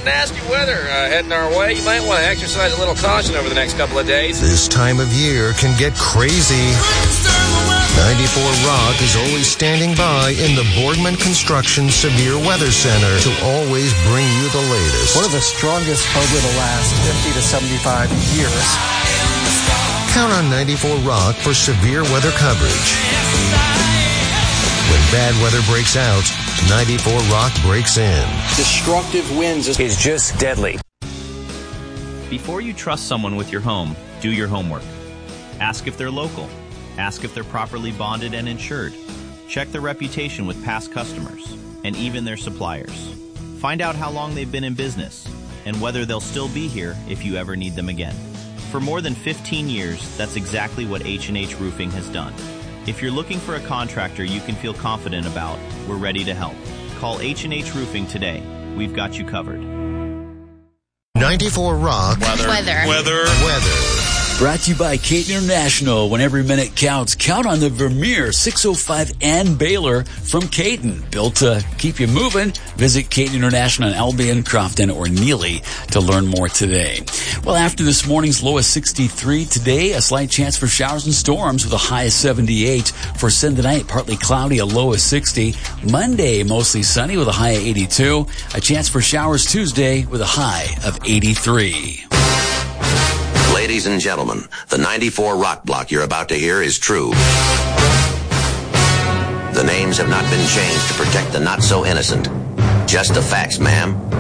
nasty weather heading our way. You might want to exercise a little caution over the next couple of days. This time of year can get crazy. 94 Rock is always standing by in the Boardman Construction Severe Weather Center to always bring you the latest. One of the strongest over the last 50 to 75 years. Count on 94 Rock for severe weather coverage. When bad weather breaks out, 94 Rock breaks in. Destructive winds is just deadly. Before you trust someone with your home, do your homework. Ask if they're local. Ask if they're properly bonded and insured. Check their reputation with past customers and even their suppliers. Find out how long they've been in business and whether they'll still be here if you ever need them again. For more than 15 years, that's exactly what H&H Roofing has done. If you're looking for a contractor you can feel confident about, we're ready to help. Call H&H Roofing today. We've got you covered. 94 Rock. Weather. Brought to you by Caton International. When every minute counts, count on the Vermeer 605 and Baylor from Caton. Built to keep you moving. Visit Caton International in Albion, Crofton, or Neely to learn more today. Well, after this morning's low of 63, today a slight chance for showers and storms with a high of 78. For Sunday night, partly cloudy, a low of 60. Monday, mostly sunny with a high of 82. A chance for showers Tuesday with a high of 83. Ladies and gentlemen, the 94 Rock Block you're about to hear is true. The names have not been changed to protect the not-so-innocent. Just the facts, ma'am.